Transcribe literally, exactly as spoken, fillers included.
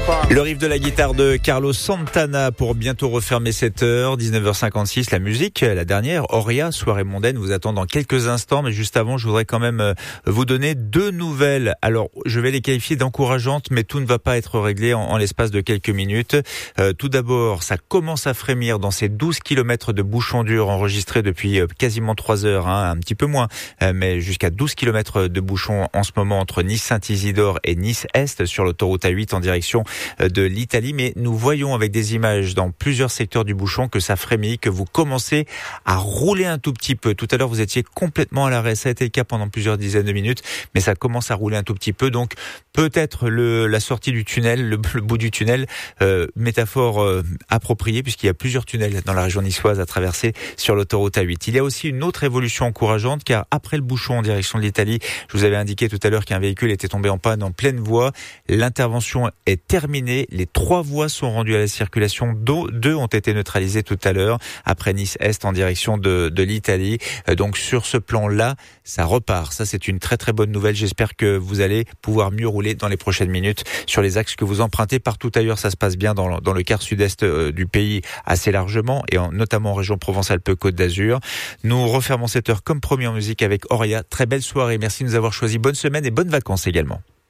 Le riff de la guitare de Carlos Santana pour bientôt refermer cette heure, dix-neuf heures cinquante-six. La musique, la dernière, Auria, soirée mondaine, vous attend dans quelques instants. Mais juste avant, je voudrais quand même vous donner deux nouvelles. Alors, je vais les qualifier d'encourageantes, mais tout ne va pas être réglé en, en l'espace de quelques minutes. Euh, tout d'abord, ça commence à frémir dans ces douze kilomètres de bouchons durs enregistrés depuis quasiment trois heures, hein, un petit peu moins, mais jusqu'à douze kilomètres de bouchons en ce moment entre Nice-Saint-Isidore et Nice-Est sur l'autoroute A huit en direction de l'Italie, mais nous voyons avec des images dans plusieurs secteurs du bouchon que ça frémit, que vous commencez à rouler un tout petit peu. Tout à l'heure, vous étiez complètement à l'arrêt. Ça a été le cas pendant plusieurs dizaines de minutes, mais ça commence à rouler un tout petit peu. Donc, peut-être le, la sortie du tunnel, le, le bout du tunnel, euh, métaphore euh, appropriée, puisqu'il y a plusieurs tunnels dans la région niçoise à traverser sur l'autoroute A huit. Il y a aussi une autre évolution encourageante, car après le bouchon en direction de l'Italie, je vous avais indiqué tout à l'heure qu'un véhicule était tombé en panne en pleine voie. L'intervention est terminée. Les trois voies sont rendues à la circulation. Deux ont été neutralisées tout à l'heure après Nice-Est en direction de, de l'Italie. Donc sur ce plan-là, ça repart. Ça, c'est une très très bonne nouvelle. J'espère que vous allez pouvoir mieux rouler dans les prochaines minutes sur les axes que vous empruntez. Partout ailleurs, ça se passe bien dans, dans le quart sud-est du pays assez largement, et en, notamment en région Provence-Alpes-Côte d'Azur. Nous refermons cette heure comme promis en musique avec Auria. Très belle soirée. Merci de nous avoir choisi. Bonne semaine et bonnes vacances également.